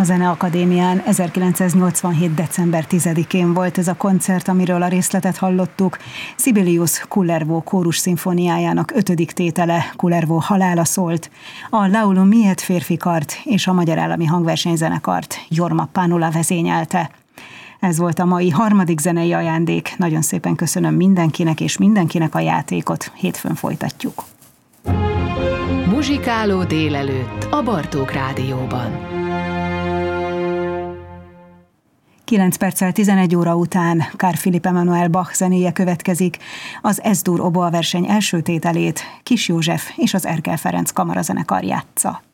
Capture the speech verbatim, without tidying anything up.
A Zeneakadémián ezerkilencszáznyolcvanhét. december tizedikén volt ez a koncert, amiről a részletet hallottuk. Sibelius Kullervo kórus szimfóniájának ötödik tétele, Kullervo halála szólt. A Laulu Miet férfikart és a Magyar Állami Hangversenyzenekart Jorma Panula vezényelte. Ez volt a mai harmadik zenei ajándék. Nagyon szépen köszönöm mindenkinek és mindenkinek a játékot. Hétfőn folytatjuk. Muzsikáló délelőtt a Bartók Rádióban. kilenc perccel tizenegy óra után Carl Philipp Emanuel Bach zenéje következik. Az Es-dur oboa verseny első tételét Kis József és az Erkel Ferenc kamarazenekar játsza.